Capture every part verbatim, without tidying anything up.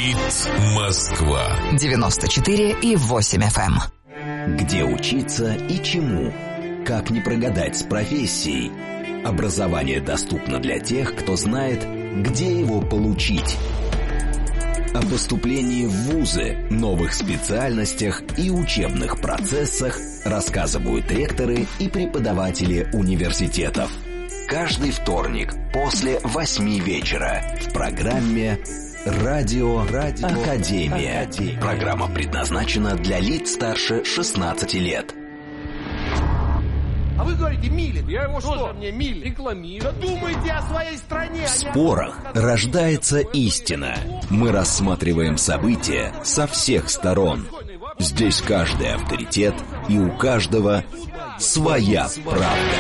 Говорит Москва. девяносто четыре и восемь эф эм. Где учиться и чему? Как не прогадать с профессией? Образование доступно для тех, кто знает, где его получить. О поступлении в вузы, новых специальностях и учебных процессах рассказывают ректоры и преподаватели университетов. Каждый вторник после восьми вечера в программе «Радио, Радио Академия». Академия. Программа предназначена для лиц старше шестнадцати лет. А вы говорите, Милин. Я его что? Тоже мне Милин. Рекламирую. Да думайте о своей стране. В спорах рождается истина. Мы рассматриваем события со всех сторон. Здесь каждый авторитет, и у каждого своя правда.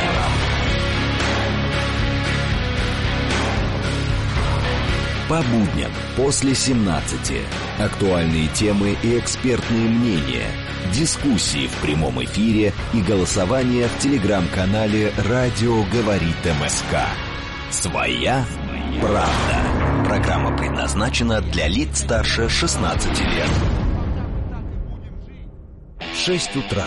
По будням после семнадцати. Актуальные темы и экспертные мнения. Дискуссии в прямом эфире и голосование в телеграм-канале «Радио говорит МСК». Своя правда. Программа предназначена для лиц старше шестнадцати лет. Шесть утра.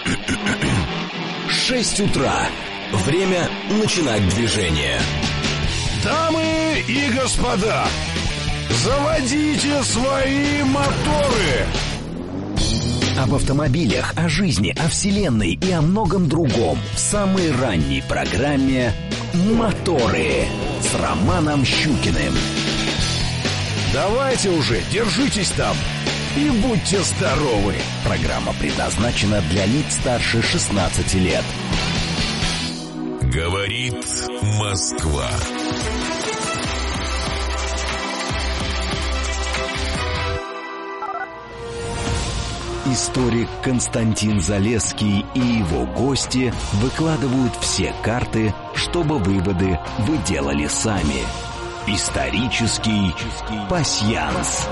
Шесть утра. Время начинать движение. Дамы и господа, заводите свои моторы! Об автомобилях, о жизни, о вселенной и о многом другом в самой ранней программе «Моторы» с Романом Щукиным. Давайте уже, держитесь там и будьте здоровы! Программа предназначена для лиц старше шестнадцати лет. Говорит Москва. Историк Константин Залесский и его гости выкладывают все карты, чтобы выводы вы делали сами. Исторический пасьянс.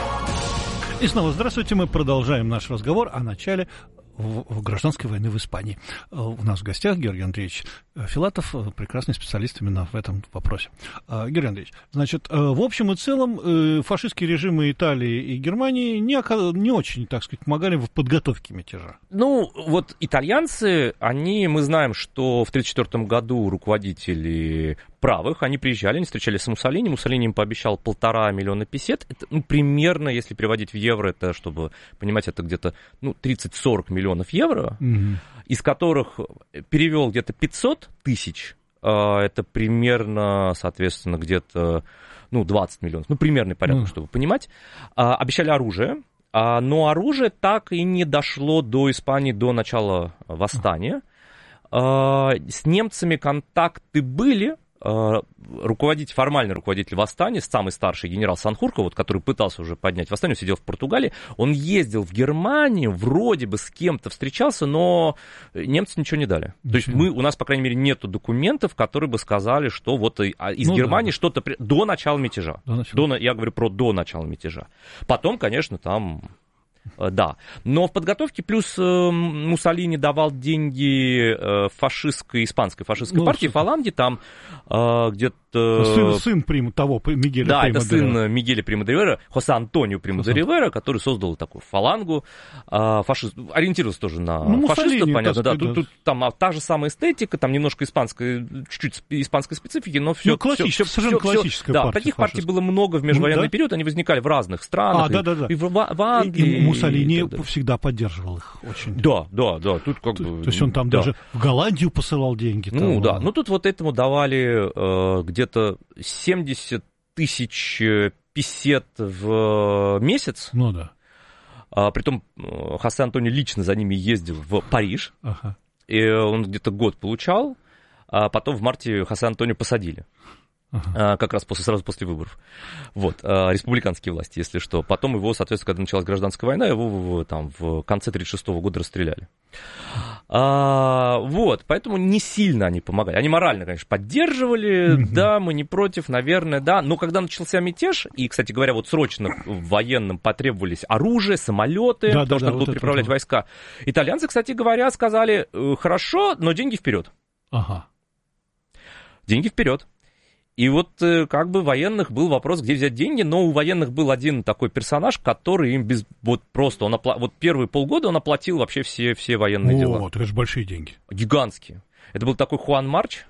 И снова здравствуйте, мы продолжаем наш разговор о начале гражданской войны в Испании. У нас в гостях Георгий Андреевич Филатов, прекрасный специалист именно в этом вопросе. Георгий Андреевич, значит, в общем и целом фашистские режимы Италии и Германии не, не очень, так сказать, помогали в подготовке мятежа. Ну, вот итальянцы, они, мы знаем, что в тысяча девятьсот тридцать четвёртом году руководители правых, они приезжали, они встречались с Муссолини, Муссолини им пообещал полтора миллиона песет, это, ну, примерно, если переводить в евро, это, чтобы понимать, это где-то, ну, тридцать-сорок миллионов евро, mm-hmm. из которых перевел где-то пятьсот тысяч, это примерно, соответственно, где-то, ну, двадцать миллионов, ну, примерный порядок, mm-hmm. чтобы понимать, обещали оружие, но оружие так и не дошло до Испании до начала восстания, mm-hmm. с немцами контакты были. Руководитель, формальный руководитель восстания, самый старший генерал Санхурко, вот, который пытался уже поднять восстание, он сидел в Португалии, он ездил в Германию, вроде бы с кем-то встречался, но немцы ничего не дали. Ничего. То есть мы, у нас, по крайней мере, нету документов, которые бы сказали, что вот из ну, Германии да. что-то при... до начала мятежа. До начала. До, я говорю про до начала мятежа. Потом, конечно, там... Да, но в подготовке плюс э, Муссолини давал деньги э, фашистской, испанской фашистской ну, партии, Фаланге, там э, где-то... Сын, сын Прима, того, Мигеля да, Прима это сын Ривера. Мигеля Прима де Ривера, Хосе Антонио Прима де Ривера, который создал такую фалангу, э, фашист, ориентировался тоже на ну, фашистов, понятно, да, тут, тут там а, та же самая эстетика, там немножко испанская, чуть-чуть испанской специфики, но все... Ну, классическая, все, совершенно все, классическая все, партия. Да, таких партий было много в межвоенный ну, да? период, они возникали в разных странах, а, и, да, да, да. и в, в Англии. И, и Муссолини всегда поддерживал их очень. Да, да, да, тут как то, бы... То есть он там да. даже в Голландию посылал деньги. Там, ну, да, ну тут вот этому давали э, где-то семьдесят тысяч песет в месяц. Ну да. А, притом Хосе Антонио лично за ними ездил в Париж. Ага. И он где-то год получал, а потом в марте Хосе Антонио посадили. Ага. Как раз после, сразу после выборов. Вот, республиканские власти, если что. Потом его, соответственно, когда началась гражданская война, его в, там, в конце тридцать шестого года расстреляли. А, вот, поэтому не сильно они помогали. Они морально, конечно, поддерживали, mm-hmm. да, мы не против, наверное, да. Но когда начался мятеж, и, кстати говоря, вот срочно военным потребовались оружие, самолеты, да, потому да, что да, надо было вот переправлять это, войска. Итальянцы, кстати говоря, сказали, хорошо, но деньги вперед. Ага. Деньги вперед. И вот как бы военных был вопрос, где взять деньги, но у военных был один такой персонаж, который им без, вот просто, он опла... вот первые полгода он оплатил вообще все, все военные О, дела. Вот, это же большие деньги. Гигантские. Это был такой Хуан Марч,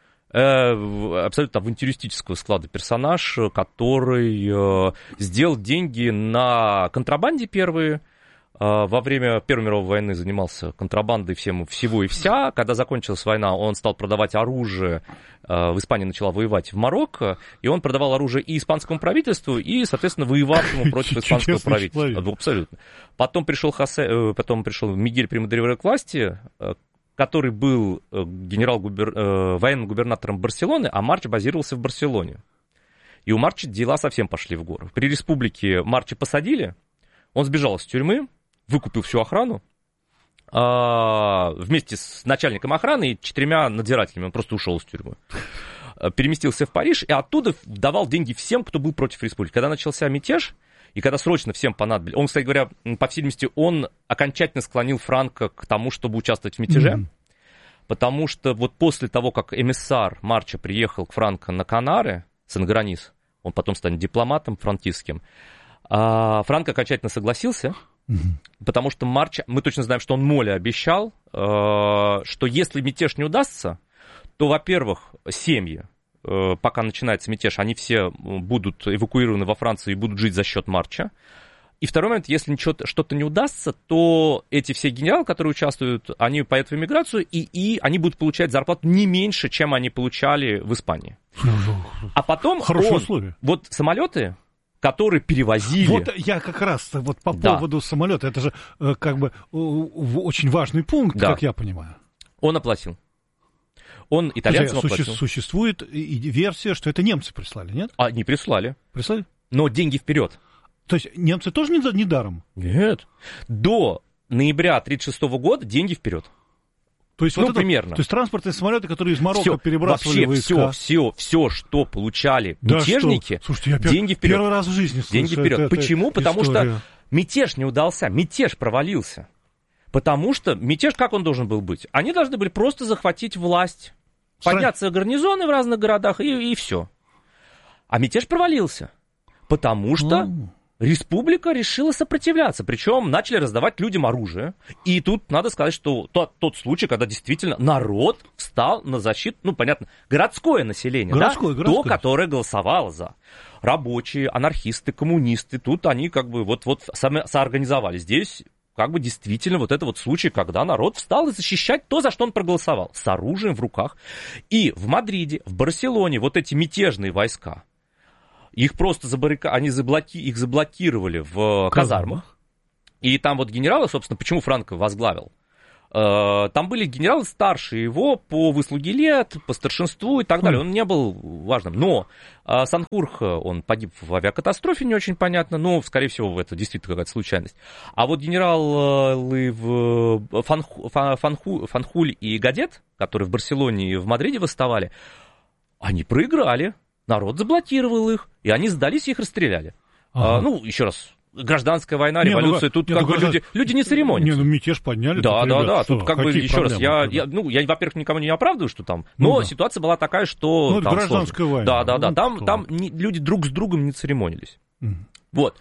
э, абсолютно авантюристического склада персонаж, который э, сделал деньги на контрабанде первые. Во время Первой мировой войны занимался контрабандой всем, всего и вся. Когда закончилась война, он стал продавать оружие. В Испании начала воевать в Марокко. И он продавал оружие и испанскому правительству, и, соответственно, воевавшему против испанского правительства. Абсолютно. Потом пришел, Хосе, потом пришел Мигель Приму де Ривера к власти, который был генерал-губер... военным губернатором Барселоны, а Марч базировался в Барселоне. И у Марча дела совсем пошли в гору. При республике Марча посадили, он сбежал из тюрьмы, выкупил всю охрану а, вместе с начальником охраны и четырьмя надзирателями. Он просто ушел из тюрьмы. Переместился в Париж и оттуда давал деньги всем, кто был против республики. Когда начался мятеж, и когда срочно всем понадобилось... Он, кстати говоря, по всей видимости, он окончательно склонил Франко к тому, чтобы участвовать в мятеже. Mm-hmm. Потому что вот после того, как эмиссар Марча приехал к Франко на Канары, Сан-Гранис, он потом станет дипломатом франкистским, а Франко окончательно согласился... Mm-hmm. Потому что Марч, мы точно знаем, что он Моле обещал, э, что если мятеж не удастся, то, во-первых, семьи, э, пока начинается мятеж, они все будут эвакуированы во Францию и будут жить за счет Марча. И второй момент, если ничего, что-то не удастся, то эти все генералы, которые участвуют, они поедут в эмиграцию, и, и они будут получать зарплату не меньше, чем они получали в Испании. А потом он, вот самолеты... которые перевозили... Вот я как раз вот по да. поводу самолета, это же э, как бы э, очень важный пункт, да. как я понимаю. Он оплатил. Он итальянцам Слушай, оплатил. Существует и версия, что это немцы прислали, нет? А, не прислали. Прислали? Но деньги вперед. То есть немцы тоже не, не даром? Нет. До ноября тысяча девятьсот тридцать шестого года деньги вперед. То есть, ну, вот это, примерно. То есть транспортные самолеты, которые из Марокко всё, перебрасывали вообще войска. Все, все, все, что получали да мятежники, что? Слушайте, я деньги вперед. Первый раз в жизни слышу. Деньги вперед. Это, Почему? это Потому история. что мятеж не удался, мятеж провалился. Потому что мятеж, как он должен был быть? Они должны были просто захватить власть, Стра... подняться гарнизоны в разных городах и, и все. А мятеж провалился. Потому что... Mm. Республика решила сопротивляться, причем начали раздавать людям оружие. И тут надо сказать, что тот, тот случай, когда действительно народ встал на защиту, ну, понятно, городское население, городское, да? городское. То, которое голосовало за. Рабочие, анархисты, коммунисты, тут они как бы вот-вот сами соорганизовали. Здесь как бы действительно вот это вот случай, когда народ встал и защищать то, за что он проголосовал, с оружием в руках. И в Мадриде, в Барселоне вот эти мятежные войска, их просто забаррика... они заблоки... их заблокировали в казармах. И там вот генералы, собственно, почему Франко возглавил? Там были генералы старше его по выслуге лет, по старшинству и так далее. Он не был важным. Но Санхурх, он погиб в авиакатастрофе, не очень понятно, но, скорее всего, это действительно какая-то случайность. А вот генералы в Фанху... Фанху... Фанхуль и Гадет, которые в Барселоне и в Мадриде восставали, они проиграли. Народ заблокировал их, и они сдались, и их расстреляли. Ага. А, ну, еще раз, гражданская война, революция, не, ну, тут не, как ну, бы люди, люди не церемонятся. Не, ну мятеж подняли. Да, тут, да, ребят, да, что, тут как бы, еще раз, я, я, ну, я, во-первых, никому не оправдываю, что там, но ну, да. ситуация была такая, что... Ну, там это гражданская сложно. война. Да, да, да, ну, там, там не, люди друг с другом не церемонились. Mm. Вот.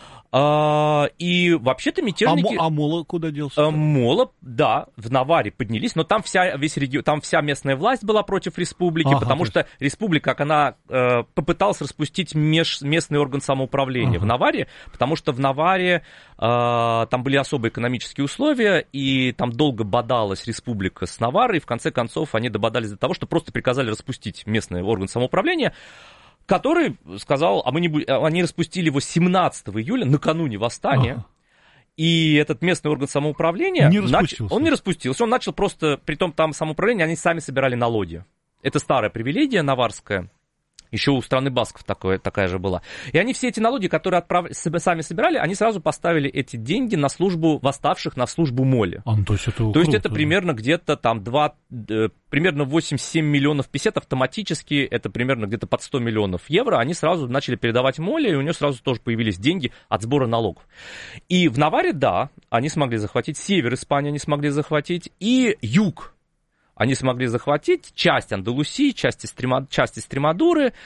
А, и вообще-то мятежники... А, а Мола куда делся? А, Мола, да, в Наваре поднялись, но там вся, весь регион, там вся местная власть была против республики, ага, потому что республика, как она э, попыталась распустить меж, местный орган самоуправления ага. в Наваре, потому что в Наваре э, там были особые экономические условия, и там долго бодалась республика с Наварой, и в конце концов они дободались до того, что просто приказали распустить местный орган самоуправления, который сказал, а мы не будем, они распустили его семнадцатого июля, накануне восстания, ага. и этот местный орган самоуправления, не нач... он не распустился, он начал просто, притом там самоуправление, они сами собирали налоги. Это старая привилегия наварская, еще у страны басков такое, такая же была. И они все эти налоги, которые отправ... сами собирали, они сразу поставили эти деньги на службу восставших, на службу Моле. А, ну, то есть это, то есть это примерно где-то там два, э, примерно восемь-семь миллионов песет автоматически, это примерно где-то под сто миллионов евро, они сразу начали передавать Моле, и у нее сразу тоже появились деньги от сбора налогов. И в Наваре, да, они смогли захватить, север Испании они смогли захватить, и юг. они смогли захватить часть Андалусии, часть, Эстрема, часть Эстремадуры, э,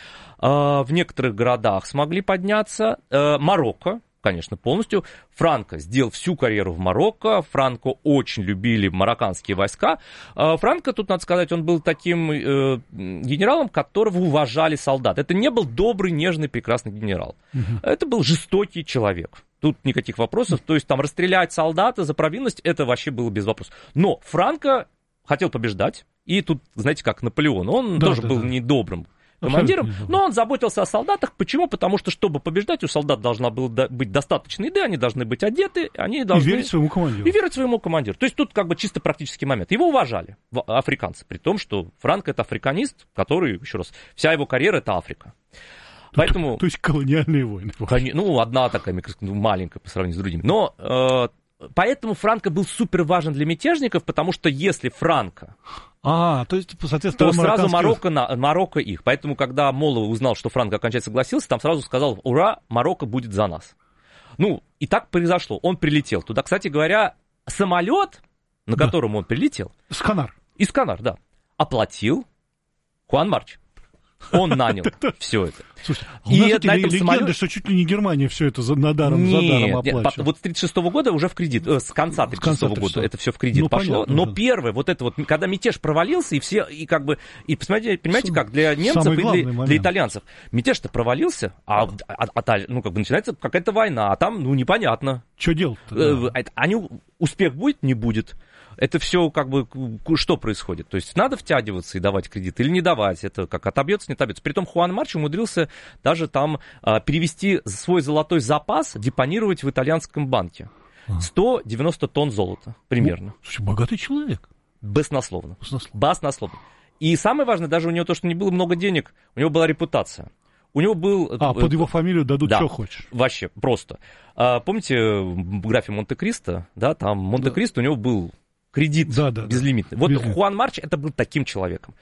в некоторых городах смогли подняться. Э, Марокко, конечно, полностью. Франко сделал всю карьеру в Марокко. Франко очень любили марокканские войска. Э, Франко, тут надо сказать, он был таким э, генералом, которого уважали солдаты. Это не был добрый, нежный, прекрасный генерал. Угу. Это был жестокий человек. Тут никаких вопросов. То есть там расстрелять солдата за провинность, это вообще было без вопросов. Но Франко хотел побеждать, и тут, знаете, как Наполеон, он да, тоже да, был да. недобрым командиром, но он заботился о солдатах. Почему? Потому что, чтобы побеждать, у солдат должна была быть достаточно еды, они должны быть одеты, они должны... И верить своему командиру. И верить своему командиру. То есть тут как бы чисто практический момент. Его уважали, африканцы, при том, что Франко это африканист, который, еще раз, вся его карьера это Африка. Поэтому... То, то есть колониальные войны. Ну, одна такая маленькая по сравнению с другими. Но... Э, Поэтому Франко был супер важен для мятежников, потому что если Франко, а, то, есть, соответственно, то сразу Марокко, на, Марокко их. Поэтому, когда Моло узнал, что Франко окончательно согласился, там сразу сказал: ура, Марокко будет за нас. Ну, и так произошло. Он прилетел туда. Кстати говоря, самолет, на да. котором он прилетел... Исканар. Исканар, да. Оплатил Хуан Марч. Он нанял все это. Слушайте, у нас эти легенды, самолет... что чуть ли не Германия все это за, на даром, нет, за даром оплачивает. Нет, вот с тридцать шестого года уже в кредит, э, с конца тридцать шестого года это все в кредит ну, пошло. Понятно, но да. первое, вот это вот, когда мятеж провалился, и все, и как бы, и посмотрите, понимаете, как для немцев и для, для итальянцев, мятеж-то провалился, а, а, а, а ну, как бы начинается какая-то война, а там, ну, непонятно. Что делать-то? Э, да. Они, успех будет, не будет. Это все как бы, что происходит? То есть надо втягиваться и давать кредит или не давать? Это как отобьется, не отобьется. Притом Хуан Марч умудрился даже там а, перевести свой золотой запас, депонировать в итальянском банке. сто девяносто тонн золота примерно. Ну, слушай, богатый человек. Баснословно. Баснословно. Баснословно. И самое важное, даже у него то, что не было много денег, у него была репутация. У него был... А, под его фамилию дадут, да, что хочешь. Вообще, просто. А, помните в графе Монте-Кристо? Да, там Монте-Кристо, да. У него был... Кредит да, да, безлимитный. Да. Вот безлимитный. Хуан Марч это был таким человеком.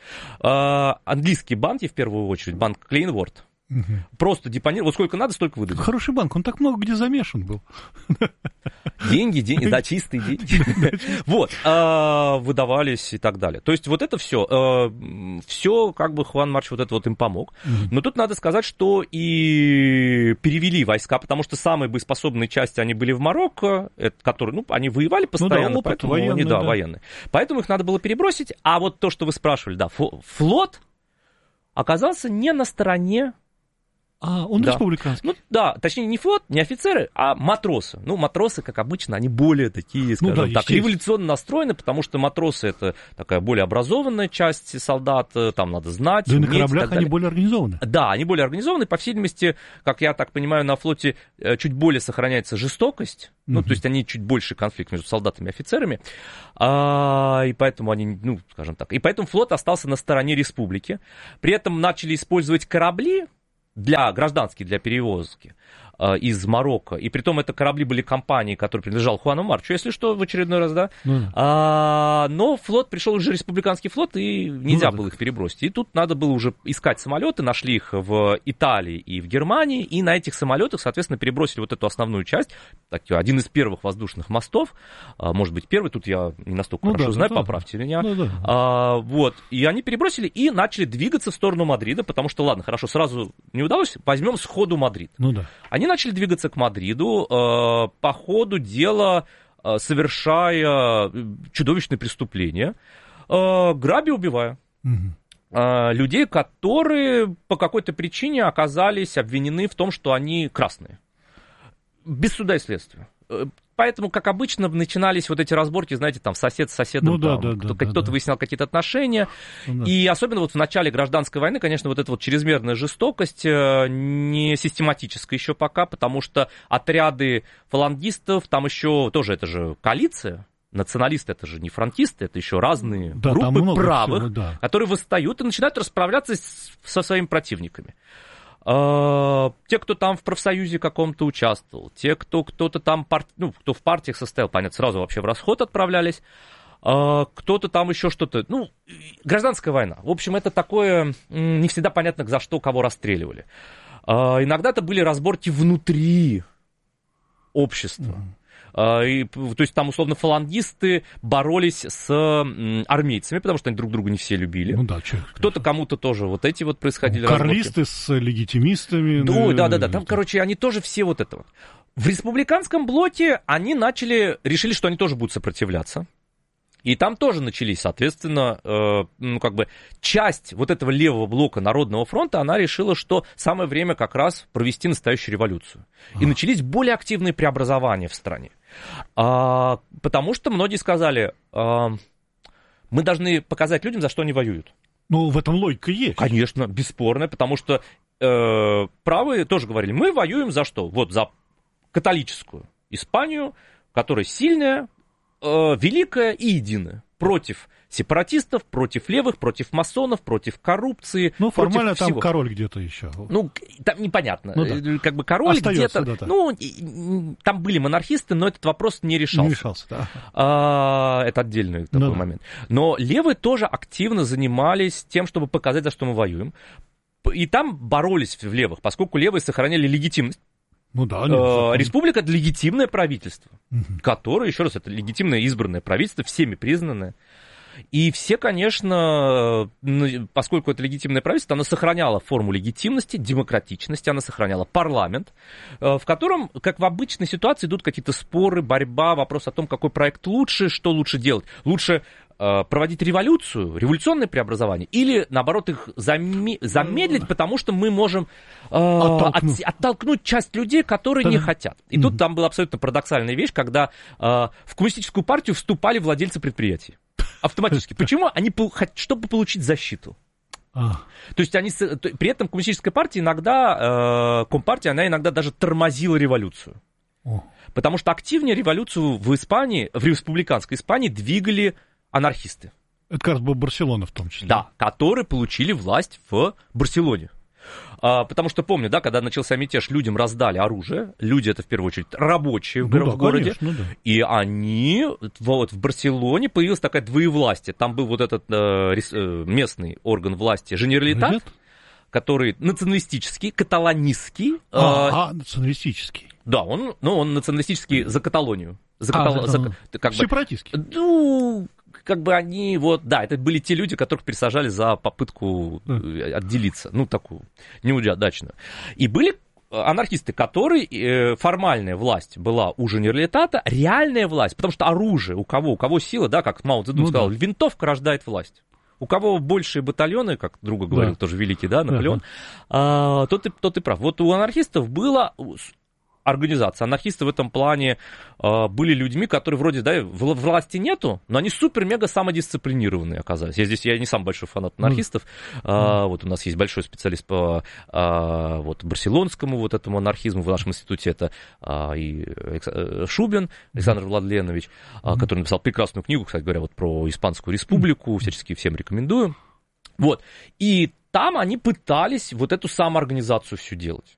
А, английские банки, в первую очередь, банк Клейнворд, угу. просто депонировал. Вот сколько надо, столько выдали. Хороший банк, он так много где замешан был. Деньги, деньги, да, чистые деньги. Вот, выдавались и так далее. То есть вот это все, все как бы Хуан Марч вот это вот им помог. Но тут надо сказать, что и перевели войска, потому что самые боеспособные части, они были в Марокко, которые, ну, они воевали постоянно, поэтому они, да, военные. Поэтому их надо было перебросить. А вот то, что вы спрашивали, да, флот оказался не на стороне. А, он да. республиканский. Ну, да, точнее, не флот, не офицеры, а матросы. Ну, матросы, как обычно, они более такие, скажем ну, да, так, революционно настроены, потому что матросы — это такая более образованная часть солдат, там надо знать, да, уметь, на кораблях они более организованы. Да, они более организованы, по всей видимости, как я так понимаю, на флоте чуть более сохраняется жестокость, mm-hmm. ну, то есть они чуть больше конфликт между солдатами и офицерами, а, и поэтому они, ну, скажем так, и поэтому флот остался на стороне республики, при этом начали использовать корабли, для гражданских, для перевозки э, из Марокко. И притом это корабли были компании, которые принадлежал Хуану Марчу, если что, в очередной раз, да. Ну, а, но флот, пришел уже республиканский флот, и нельзя ну, было их перебросить. И тут надо было уже искать самолеты, нашли их в Италии и в Германии, и на этих самолетах, соответственно, перебросили вот эту основную часть, так, один из первых воздушных мостов, а, может быть, первый, тут я не настолько ну, хорошо да, знаю, да, поправьте да. меня. Ну, да. а, вот, и они перебросили и начали двигаться в сторону Мадрида, потому что, ладно, хорошо, сразу не удалось, возьмем сходу Мадрид. Ну да. Они начали двигаться к Мадриду, э, по ходу дела э, совершая чудовищные преступления, э, грабя, убивая. Угу. Э, людей, которые по какой-то причине оказались обвинены в том, что они красные. Без суда и следствия. Поэтому, как обычно, начинались вот эти разборки, знаете, там сосед с соседом, ну, да, там, да, кто, да, кто-то да. выяснял какие-то отношения. Ну, да. И особенно вот в начале гражданской войны, конечно, вот эта вот чрезмерная жестокость не систематическая еще пока, потому что отряды фалангистов, там еще тоже это же коалиция. Националисты — это же не фронтисты, это еще разные да, группы правых, всего, да. которые восстают и начинают расправляться с, со своими противниками. Те, кто там в профсоюзе каком-то участвовал, те, кто кто-то там, пар... ну, кто в партиях состоял, понятно, сразу вообще в расход отправлялись, кто-то там еще что-то, ну, гражданская война. В общем, это такое, не всегда понятно, за что кого расстреливали. Иногда это были разборки внутри общества. И, то есть там, условно, фалангисты боролись с армейцами, потому что они друг друга не все любили. Ну да, чё, кто-то кому-то тоже вот эти вот происходили карлисты разборки. с легитимистами. Да, да, да, да. Там, короче, они тоже все вот это вот. В республиканском блоке они начали, решили, что они тоже будут сопротивляться. И там тоже начались, соответственно, э, ну, как бы часть вот этого левого блока Народного фронта, она решила, что самое время как раз провести настоящую революцию. И начались более активные преобразования в стране. А, потому что многие сказали, а, мы должны показать людям, за что они воюют. Ну, в этом логика есть. Конечно, бесспорно, потому что э, правые тоже говорили, мы воюем за что? Вот за католическую Испанию, которая сильная, великая и единая. Против сепаратистов, против левых, против масонов, против коррупции. Ну, формально там всего. Король где-то еще. Ну, там непонятно. Ну, да. Как бы король остается где-то... Да, да. Ну, там были монархисты, но этот вопрос не решался. Не решался, да. А, это отдельный такой ну, момент. Но левые тоже активно занимались тем, чтобы показать, за что мы воюем. И там боролись в левых, поскольку левые сохраняли легитимность. Ну да, нет, Республика — это легитимное правительство, угу. которое, еще раз, это легитимное избранное правительство, всеми признанное. И все, конечно, поскольку это легитимное правительство, оно сохраняло форму легитимности, демократичности, оно сохраняло парламент, в котором, как в обычной ситуации, идут какие-то споры, борьба, вопрос о том, какой проект лучше, что лучше делать. Лучше проводить революцию, революционное преобразование, или, наоборот, их заме- замедлить, потому что мы можем э, от, оттолкнуть часть людей, которые не хотят. И mm-hmm. тут там была абсолютно парадоксальная вещь, когда э, в коммунистическую партию вступали владельцы предприятий. Автоматически. Почему? Они, чтобы получить защиту. То есть они, при этом коммунистическая партия иногда, э, компартия, она иногда даже тормозила революцию. Потому что активнее революцию в Испании, в республиканской Испании двигали анархисты. Это как раз был Барселона в том числе. Да, которые получили власть в Барселоне. А, потому что, помню, да, когда начался мятеж, людям раздали оружие. Люди — это, в первую очередь, рабочие в, ну, в да, городе. Конечно, да. И они, вот, в Барселоне появилась такая двоевластие. Там был вот этот э, местный орган власти Женералитат, который националистический, каталонистский. А, э, а националистический. Да, он, ну, он националистический за Каталонию. За а, Катал... за, за, как сепаратистский. Бы, ну, как бы они, вот, да, это были те люди, которых пересажали за попытку да. отделиться, ну, такую, неудачную. И были анархисты, которые, э, формальная власть была у Женералитата, реальная власть, потому что оружие, у кого, у кого сила, да, как Мао Цзэдун ну, сказал, да. винтовка рождает власть. У кого большие батальоны, как друга говорил, да. тоже великий, да, Наполеон, да. а, тот, и, тот и прав. Вот у анархистов была организация. Анархисты в этом плане э, были людьми, которые вроде, да, власти нету, но они супер-мега самодисциплинированные оказались. Я здесь, я не самый большой фанат анархистов. Mm. А, вот у нас есть большой специалист по а, вот, барселонскому вот этому анархизму в нашем институте, это а, и Шубин Александр Владленович, а, который написал прекрасную книгу, кстати говоря, вот про Испанскую республику, всячески всем рекомендую. Вот. И там они пытались вот эту самоорганизацию всю делать.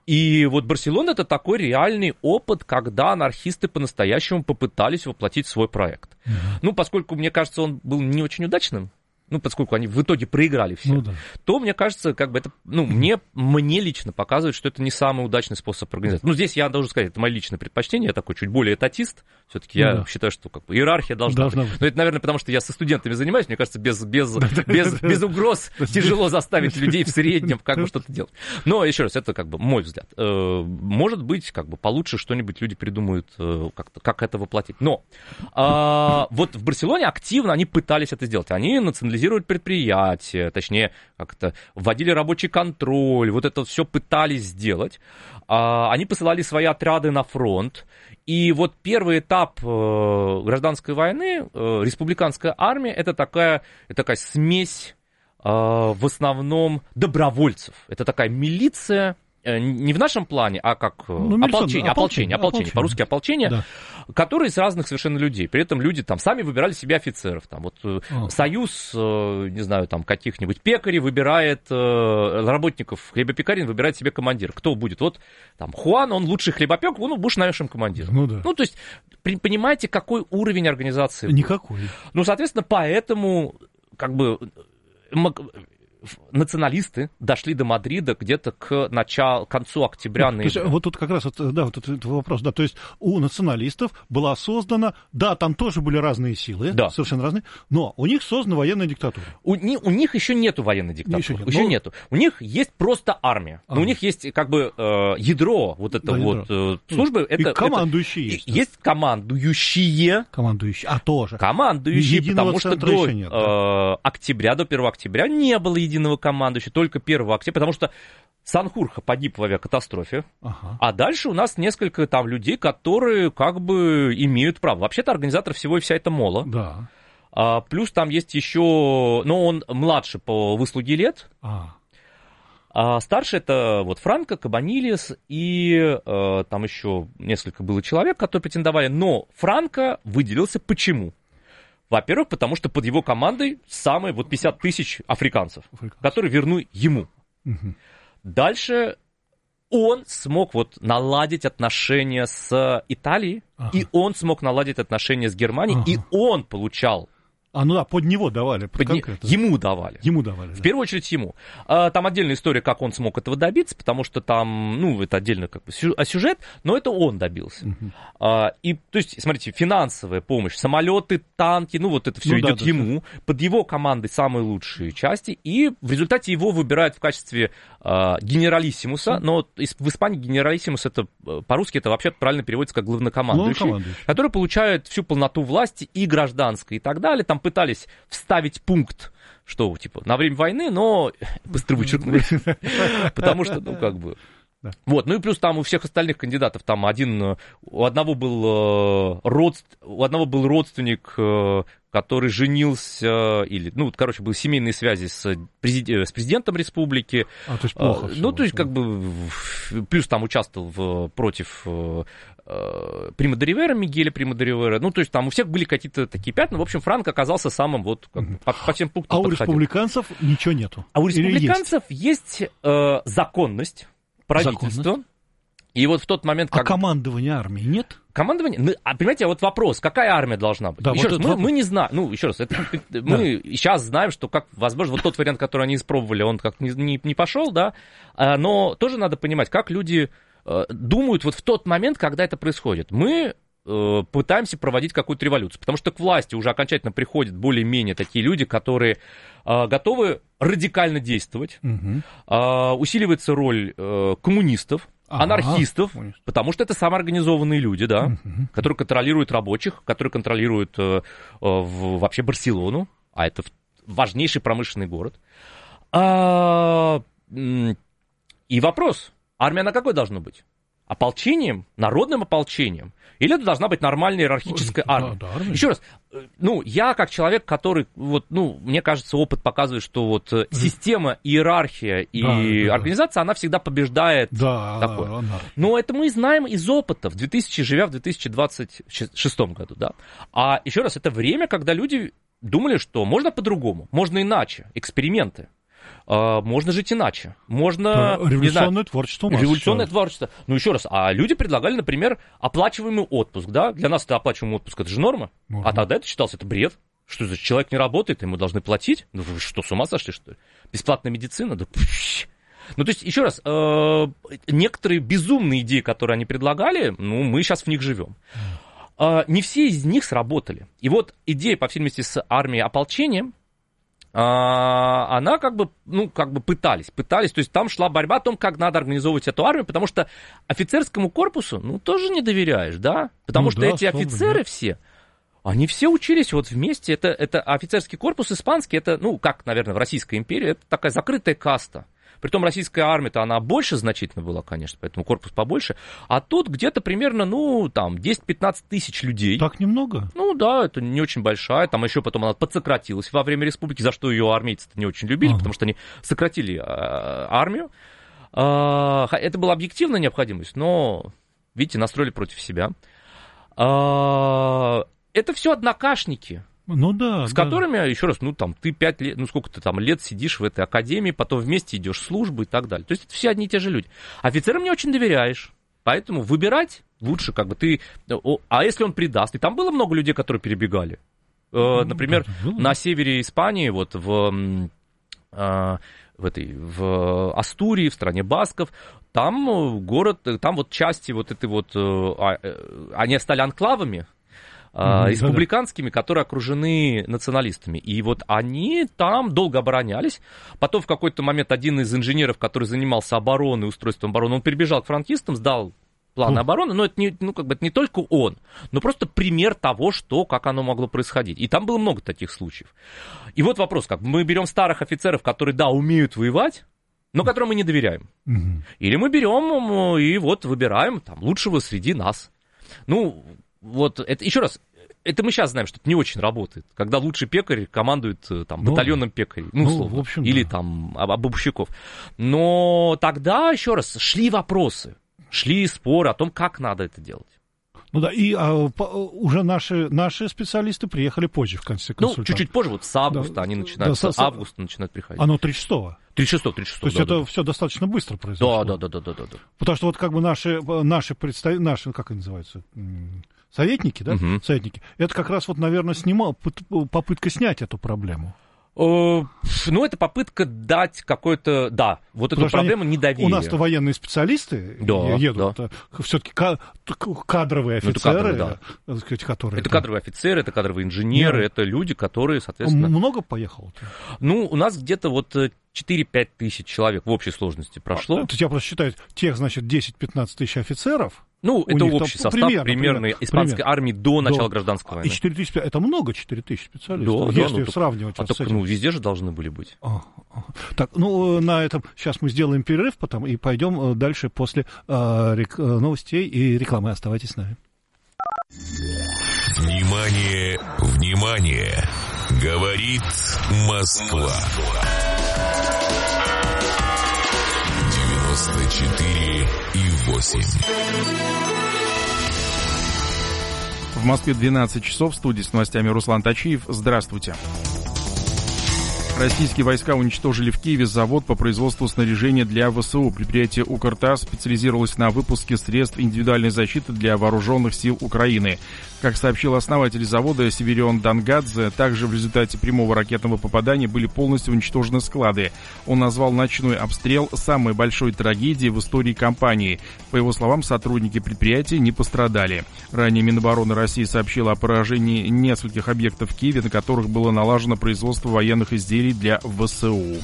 И вот Барселона — это такой реальный опыт, когда анархисты по-настоящему попытались воплотить свой проект. Mm-hmm. Ну, поскольку, мне кажется, он был не очень удачным, ну, поскольку они в итоге проиграли все, ну, да. то, мне кажется, как бы это, ну, мне, мне лично показывает, что это не самый удачный способ организации. Ну, здесь я должен сказать, это мое личное предпочтение, я такой чуть более этатист, все-таки ну, я да. считаю, что как бы иерархия должна, должна быть. быть. Но это, наверное, потому что я со студентами занимаюсь, мне кажется, без, без, без, без угроз тяжело заставить людей в среднем как бы что-то делать. Но, еще раз, это как бы мой взгляд. Может быть, как бы получше что-нибудь люди придумают, как-то, как это воплотить. Но вот в Барселоне активно они пытались это сделать. Они национализировали предприятия, точнее, как-то вводили рабочий контроль, вот это все пытались сделать. Они посылали свои отряды на фронт. И вот первый этап гражданской войны, республиканская армия, это такая, это такая смесь в основном добровольцев. Это такая милиция, не в нашем плане, а как ну, ополчение, ополчение, ополчение, ополчение, по-русски ополчение, да. которые из разных совершенно людей. При этом люди там сами выбирали себе офицеров. Там, вот, О. Союз, не знаю, там каких-нибудь пекарей выбирает, работников хлебопекарен выбирает себе командир. Кто будет? Вот там Хуан, он лучший хлебопек, он будешь нашим командиром. Ну, да. ну то есть, понимаете, какой уровень организации? Никакой. Ну, соответственно, поэтому, как бы... националисты дошли до Мадрида где-то к началу, к концу октября. Ну, то есть, вот тут как раз, вот, да, вот этот вопрос, да, то есть у националистов была создана, да, там тоже были разные силы, да. совершенно разные, но у них создана военная диктатура. У, не, у них еще нету военной диктатуры, еще, нет, еще но... нету. У них есть просто армия, а. но у них есть как бы э, ядро, вот это да, вот ядро. Э, службы. И это, командующие это, есть. Есть командующие. Командующие, а тоже. Командующие, потому что до нет, э, да. октября, до первого октября не было единого командующего, только первого октября, потому что Санхурха погиб в авиакатастрофе, ага. а дальше у нас несколько там людей, которые как бы имеют право. Вообще-то организатор всего и вся эта мола. Да. А, плюс там есть еще, ну, он младше по выслуге лет. А. А старше это вот Франко, Кабанилес и э, там еще несколько было человек, которые претендовали. Но Франко выделился почему? Во-первых, потому что под его командой самые вот пятьдесят тысяч африканцев, африканцев. которые верну ему. Угу. Дальше он смог вот наладить отношения с Италией, ага. и он смог наладить отношения с Германией, ага. и он получал. А, ну да, под него давали. Под под не... Ему давали. Ему давали, В да. первую очередь ему. А, там отдельная история, как он смог этого добиться, потому что там, ну, это отдельно как бы сюжет, но это он добился. Uh-huh. А, и, то есть, смотрите, финансовая помощь, самолеты, танки, ну, вот это все ну, идет да, ему, да. под его командой самые лучшие части, и в результате его выбирают в качестве а, генералиссимуса, uh-huh. но в Испании генералиссимус, это по-русски это вообще правильно переводится как главнокомандующий, главнокомандующий, который получает всю полноту власти и гражданской и так далее, там пытались вставить пункт, что, типа, на время войны, но быстро вычеркнули, потому что, ну, как бы... Да. Вот, ну и плюс там у всех остальных кандидатов, там один, у одного был, родств, у одного был родственник, который женился, или, ну, короче, были семейные связи с, президент, с президентом республики. А, то есть плохо. Ну, то есть, как бы, плюс там участвовал в, против Прима де Ривера, Мигеля Прима де Ривера. Ну, то есть там у всех были какие-то такие пятна. В общем, Франко оказался самым вот как, mm-hmm. по, по всем пунктам А подходил. у республиканцев ничего нету? А у республиканцев есть, есть э, законность, правительство. Законность. И вот в тот момент, как... А командования армии нет? Командование... Ну, а понимаете, вот вопрос, какая армия должна быть? Да, еще вот раз, мы, мы не знаем. Ну, еще раз, это, мы сейчас знаем, что, как, возможно, вот тот вариант, который они испробовали, он как не, не, не пошел, да, но тоже надо понимать, как люди думают вот в тот момент, когда это происходит. Мы э, пытаемся проводить какую-то революцию, потому что к власти уже окончательно приходят более-менее такие люди, которые э, готовы радикально действовать. Угу. Э, усиливается роль э, коммунистов, ага, анархистов, коммунист. Потому что это самоорганизованные люди, да, угу. которые контролируют рабочих, которые контролируют э, э, в, вообще Барселону, а это важнейший промышленный город. А, и вопрос... Армия на какой должна быть? Ополчением? Народным ополчением? Или это должна быть нормальная иерархическая армия? Да, да, армия. Еще раз, ну, я как человек, который, вот, ну, мне кажется, опыт показывает, что вот система, иерархия и да, да, организация, да. она всегда побеждает да, такое. Она... Но это мы знаем из опыта, в две тысячи, живя в две тысячи двадцать шестом году, да. А еще раз, это время, когда люди думали, что можно по-другому, можно иначе, эксперименты. Можно жить иначе. Можно... Да, революционное знаю, творчество. Революционное сейчас. творчество. Ну, еще раз, а люди предлагали, например, оплачиваемый отпуск, да? Для нас это оплачиваемый отпуск, это же норма. Можно. А тогда это считалось, это бред. Что за человек не работает, ему должны платить? Ну, вы что, с ума сошли, что ли? Бесплатная медицина? Да... Ну, то есть, еще раз, э, некоторые безумные идеи, которые они предлагали, ну, мы сейчас в них живем. Э, не все из них сработали. И вот идея, по всей видимости, с армией ополчения, она как бы, ну, как бы пытались, пытались, то есть там шла борьба о том, как надо организовывать эту армию, потому что офицерскому корпусу, ну, тоже не доверяешь, да, потому ну, что да, эти офицеры нет. все, они все учились вот вместе, это, это офицерский корпус испанский, это, ну, как, наверное, в Российской империи, это такая закрытая каста. Притом российская армия-то, она больше значительно была, конечно, поэтому корпус побольше. А тут где-то примерно, ну, там, десять-пятнадцать тысяч людей. Так немного? Ну, да, это не очень большая. Там еще потом она подсократилась во время республики, за что ее армейцы-то не очень любили, ага. потому что они сократили а, армию. А, это была объективная необходимость, но, видите, настроили против себя. А, это все однокашники. Ну да. С да. которыми, еще раз, ну там, ты пять лет, ну сколько ты там лет сидишь в этой академии, потом вместе идешь в службу и так далее. То есть это все одни и те же люди. Офицерам не очень доверяешь, поэтому выбирать лучше как бы ты... А если он предаст? И там было много людей, которые перебегали. Ну, например, на севере Испании, вот в в этой, в Астурии, в стране басков, там город, там вот части вот этой вот, они стали анклавами, Mm-hmm, республиканскими, которые окружены националистами. И вот они там долго оборонялись. Потом в какой-то момент один из инженеров, который занимался обороной, устройством обороны, он перебежал к франкистам, сдал планы mm-hmm. обороны, но это не, ну, как бы, это не только он, но просто пример того, что, как оно могло происходить. И там было много таких случаев. И вот вопрос, как мы берем старых офицеров, которые, да, умеют воевать, но которым мы не доверяем. Mm-hmm. Или мы берем и вот выбираем там лучшего среди нас. Ну, вот, это, еще раз, это мы сейчас знаем, что это не очень работает, когда лучший пекарь командует там, батальоном пекарей, ну, условно, ну, в общем, или да. там обувщиков. Но тогда, еще раз, шли вопросы, шли споры о том, как надо это делать. Ну да, и а, по, уже наши, наши специалисты приехали позже в конце консультации. Ну, чуть-чуть позже, вот с августа да, они начинают, да, с августа начинают приходить. Оно тридцать шестого. тридцать шестого, тридцать шестого. То есть да, это да, все да. достаточно быстро произошло. Да, да, да, да, да, да. Потому что вот как бы наши, наши представители, наши, как они называются, советники, да, угу. советники, это как раз вот, наверное, снимал, попытка снять эту проблему. Ну, это попытка дать какой-то, да, вот Потому эту проблему они, недоверия. У нас-то военные специалисты да, едут, да. все-таки кадровые офицеры, ну, это кадровые, да. сказать, которые... Это кадровые офицеры, это кадровые инженеры, Нет. это люди, которые, соответственно... Много поехало-то? Ну, у нас где-то вот четыре-пять тысяч человек в общей сложности прошло. А, то есть я просто считаю, тех, значит, десять-пятнадцать тысяч офицеров... Ну, это общий состав примерно, примерно, примерно испанской примерно. армии до начала до... гражданской войны. И четыре тысячи, это много, четыре тысячи специалистов, да, если да, ну, сравнивать а с так, этим. Ну, везде же должны были быть. А, а. Так, ну, на этом сейчас мы сделаем перерыв потом и пойдем дальше после а, рек... новостей и рекламы. Оставайтесь с нами. Внимание, внимание! Говорит Москва. девяносто четыре и восемь. В Москве двенадцать часов, в студии с новостями Руслан Тачиев. Здравствуйте. Российские войска уничтожили в Киеве завод по производству снаряжения для ВСУ. Предприятие «Укртас» специализировалось на выпуске средств индивидуальной защиты для вооруженных сил Украины. Как сообщил основатель завода Северион Дангадзе, также в результате прямого ракетного попадания были полностью уничтожены склады. Он назвал ночной обстрел самой большой трагедией в истории компании. По его словам, сотрудники предприятия не пострадали. Ранее Минобороны России сообщила о поражении нескольких объектов в Киеве, на которых было налажено производство военных изделий для ВСУ.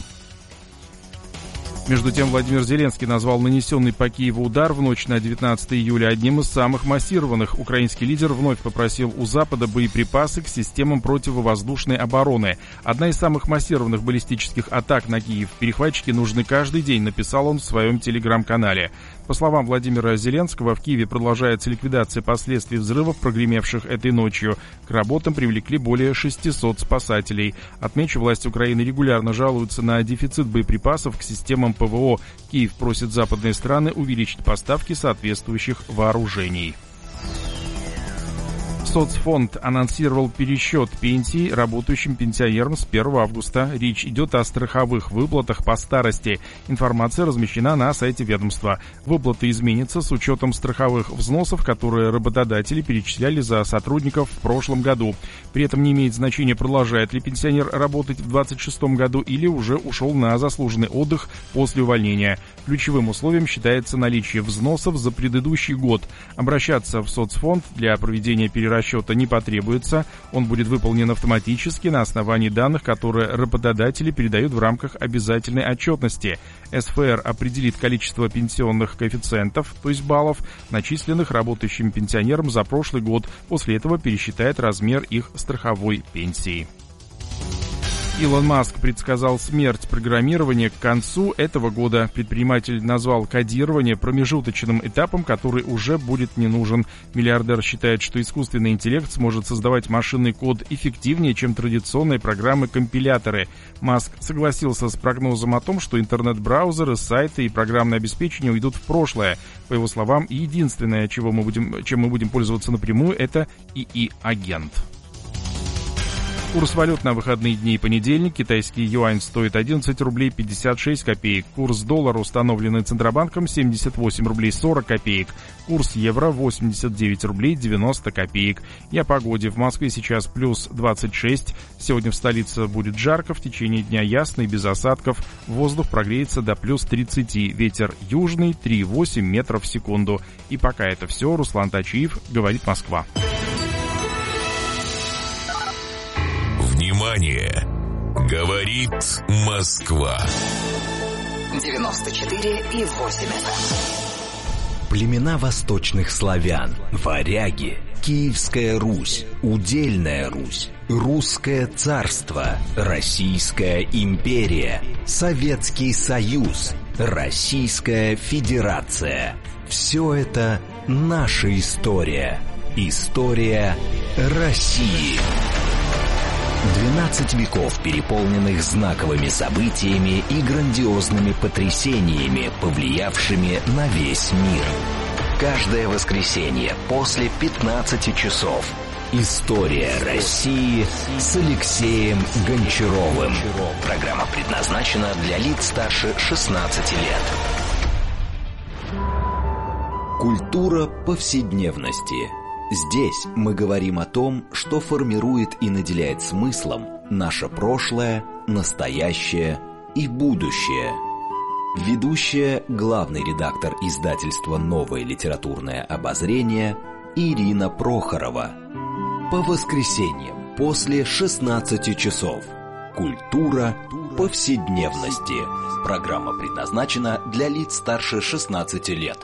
Между тем, Владимир Зеленский назвал нанесенный по Киеву удар в ночь на девятнадцатое июля одним из самых массированных. Украинский лидер вновь попросил у Запада боеприпасы к системам противовоздушной обороны. Одна из самых массированных баллистических атак на Киев. Перехватчики нужны каждый день, написал он в своем телеграм-канале. По словам Владимира Зеленского, в Киеве продолжается ликвидация последствий взрывов, прогремевших этой ночью. К работам привлекли более шестисот спасателей. Отмечу, власти Украины регулярно жалуются на дефицит боеприпасов к системам ПВО. Киев просит западные страны увеличить поставки соответствующих вооружений. Соцфонд анонсировал пересчет пенсий работающим пенсионерам с первого августа. Речь идет о страховых выплатах по старости. Информация размещена на сайте ведомства. Выплаты изменятся с учетом страховых взносов, которые работодатели перечисляли за сотрудников в прошлом году. При этом не имеет значения, продолжает ли пенсионер работать в двадцать шестом году или уже ушел на заслуженный отдых после увольнения. Ключевым условием считается наличие взносов за предыдущий год. Обращаться в соцфонд для проведения перерасчета Расчета не потребуется, он будет выполнен автоматически на основании данных, которые работодатели передают в рамках обязательной отчетности. эс эф эр определит количество пенсионных коэффициентов, то есть баллов, начисленных работающим пенсионерам за прошлый год, после этого пересчитает размер их страховой пенсии. Илон Маск предсказал смерть программирования к концу этого года. Предприниматель назвал кодирование промежуточным этапом, который уже будет не нужен. Миллиардер считает, что искусственный интеллект сможет создавать машинный код эффективнее, чем традиционные программы-компиляторы. Маск согласился с прогнозом о том, что интернет-браузеры, сайты и программное обеспечение уйдут в прошлое. По его словам, единственное, чего мы будем, чем мы будем пользоваться напрямую, это ИИ-агент. Курс валют на выходные дни и понедельник. Китайский юань стоит одиннадцать рублей пятьдесят шесть копеек. Курс доллара, установленный Центробанком, семьдесят восемь рублей сорок копеек. Курс евро восемьдесят девять рублей девяносто копеек. И о погоде. В Москве сейчас плюс двадцать шесть. Сегодня в столице будет жарко. В течение дня ясно и без осадков. Воздух прогреется до плюс тридцати. Ветер южный три целых восемь десятых метров в секунду. И пока это все. Руслан Тачиев, говорит Москва. Внимание! Говорит Москва. девяносто четыре и восемь эф эм. Племена восточных славян, варяги, Киевская Русь, Удельная Русь, Русское царство, Российская империя, Советский Союз, Российская Федерация. Все это наша история. История России. двенадцать веков, переполненных знаковыми событиями и грандиозными потрясениями, повлиявшими на весь мир. Каждое воскресенье после пятнадцати часов. История России с Алексеем Гончаровым. Программа предназначена для лиц старше шестнадцати лет. Культура повседневности. Здесь мы говорим о том, что формирует и наделяет смыслом наше прошлое, настоящее и будущее. Ведущая, главный редактор издательства «Новое литературное обозрение» Ирина Прохорова. По воскресеньям после шестнадцати часов. Культура повседневности. Программа предназначена для лиц старше шестнадцати лет.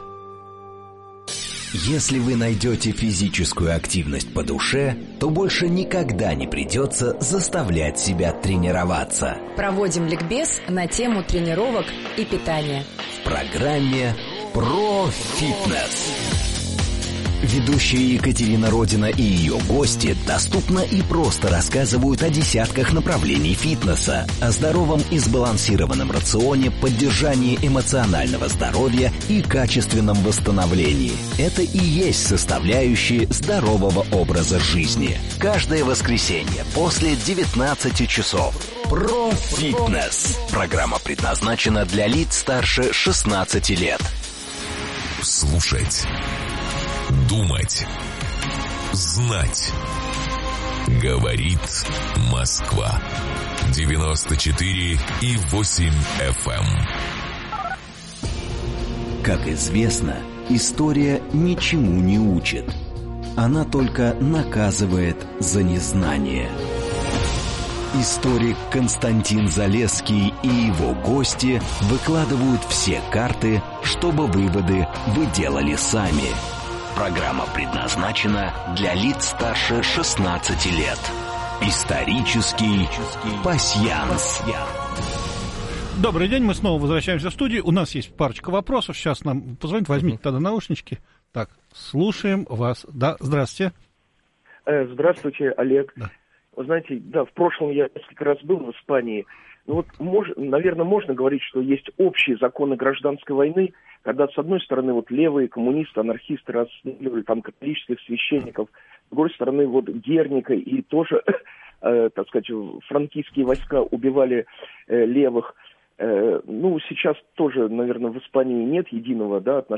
Если вы найдете физическую активность по душе, то больше никогда не придется заставлять себя тренироваться. Проводим ликбез на тему тренировок и питания. В программе «Про фитнес». Ведущие Екатерина Родина и ее гости доступно и просто рассказывают о десятках направлений фитнеса, о здоровом и сбалансированном рационе, поддержании эмоционального здоровья и качественном восстановлении. Это и есть составляющие здорового образа жизни. Каждое воскресенье после девятнадцати часов. Про фитнес. Программа предназначена для лиц старше шестнадцати лет. Слушать. Думать. Знать. Говорит Москва. девяносто четыре и восемь эф эм. Как известно, история ничему не учит. Она только наказывает за незнание. Историк Константин Залесский и его гости выкладывают все карты, чтобы выводы вы делали сами. Программа предназначена для лиц старше шестнадцати лет. Исторический пасьянс. Добрый день, мы снова возвращаемся в студию. У нас есть парочка вопросов. Сейчас нам позвонит, возьмите тогда наушнички. Так, слушаем вас. Да, здравствуйте. Здравствуйте, Олег. Да. Вы знаете, да, в прошлом я несколько раз был в Испании. Ну вот, мож, наверное, можно говорить, что есть общие законы гражданской войны, когда, с одной стороны, вот левые коммунисты, анархисты расстреливали там католических священников, с другой стороны, вот Герника и тоже, э, так сказать, франкистские войска убивали э, левых. Э, ну, сейчас тоже, наверное, в Испании нет единого, да, отношения